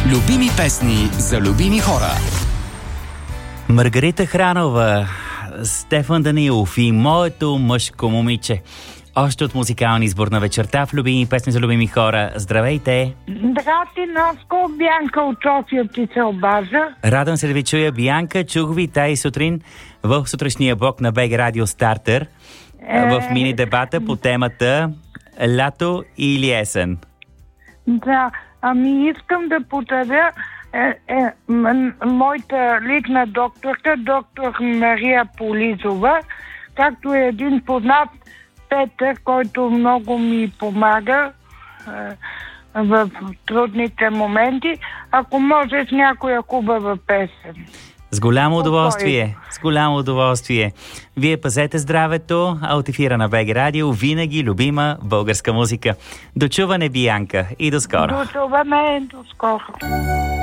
Любими песни за любими хора. Маргарита Хранова, Стефан Данилов и моето мъжко момиче. Още от музикални избор на вечерта в любими песни за любими хора. Здравейте! Здрасти, Наско, Бянка от София ти се обажа. Радвам се да ви чуя, Бианка. Чух ви тази сутрин в сутрешния блок на БГ Радио Стартер в мини дебата по темата лято или есен. Да, ами искам да подаря моята лична докторка, доктор Мария Полизова, както е един познат Петър, който много ми помага в трудните моменти. Ако може с някоя хубава песен. С голямо удоволствие. С голямо удоволствие. Вие пазете здравето, а от ефира на БГ Радио винаги любима българска музика. До чуване, Бианка, и до скоро. До чуване, до скоро.